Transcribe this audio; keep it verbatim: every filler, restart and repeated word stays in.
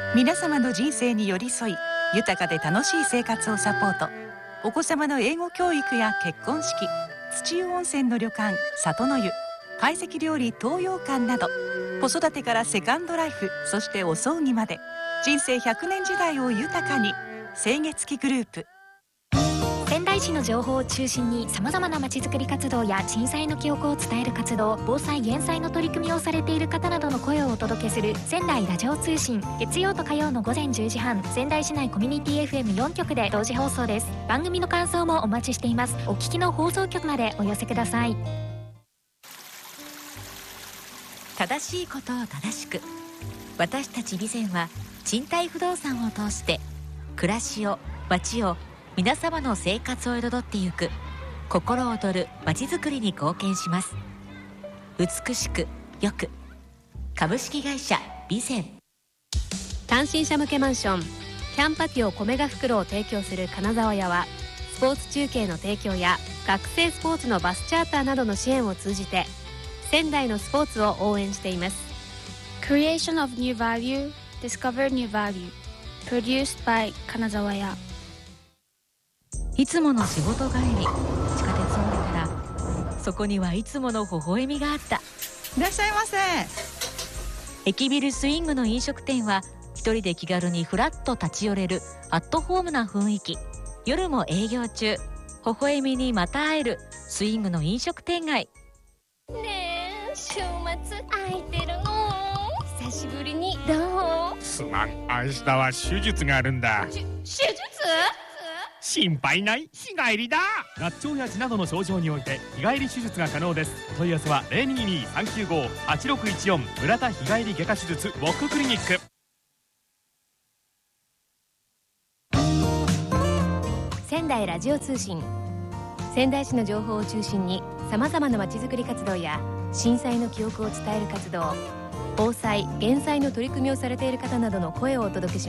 皆様の人生に寄り添い、豊かで楽しい生活をサポート。お子様の英語教育や結婚式、土湯温泉の旅館里の湯、懐石料理東洋館など、子育てからセカンドライフ、そしてお葬儀まで人生ひゃくねん時代を豊かに。清月グループ。 仙台市の情報を中心にさまざまなまちづくり活動や震災の記憶を伝える活動、防災減災の取り組みをされている方などの声をお届けする仙台ラジオ通信。月曜と火曜のごぜんじゅうじはん、仙台市内コミュニティ エフエムよん 局で同時放送です。番組の感想もお待ちしています。お聞きの放送局までお寄せください。 正しいことを正しく、私たち備前は賃貸不動産を通して暮らしを、街を、皆様の生活を彩ってゆく心躍るまちづくりに貢献します。美しくよく、株式会社備前。 単身者向けマンションキャンパティオ米ヶ袋を提供する金沢屋は、スポーツ中継の提供や学生スポーツのバスチャーターなどの支援を通じて仙台のスポーツを応援しています。 Creation of New Value, Discover New Value, Produced by 金沢屋。 いつもの仕事帰り、地下鉄を降りたらそこにはいつもの微笑みがあった。 いらっしゃいませ。 駅ビルスイングの飲食店は一人で気軽にフラッと立ち寄れるアットホームな雰囲気。夜も営業中、微笑みにまた会えるスイングの飲食店街。 ねえ、週末空いてるの？久しぶりにどう？ すまん、明日は手術があるんだ。 手術？ 心配ない、日帰りだ。 合腸や痔などの症状において日帰り手術が可能です。お問い合わせは ゼロにに さんきゅうご はちろくいちよん 村田日帰り外科手術ウォッククリニック。 仙台ラジオ通信。仙台市の情報を中心にさまざまなまちづくり活動や震災の記憶を伝える活動、防災減災の取り組みをされている方などの声をお届けします。